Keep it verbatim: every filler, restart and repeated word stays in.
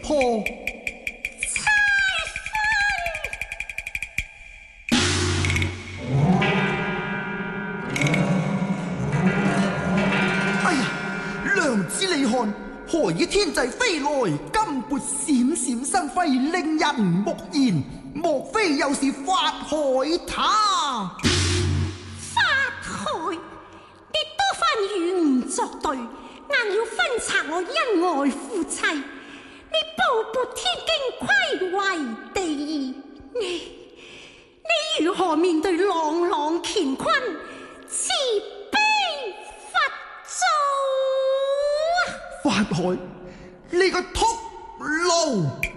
破。哎呀，娘子你看，何以天際飛來，金缽閃閃生輝，令人目眩。莫非又是法海他？ 法海，你多番與吾作對，硬要分拆我恩愛夫妻，你步步天經，虧為第二，你你如何面對朗朗乾坤，慈悲佛祖啊？ 法海，你個禿驢！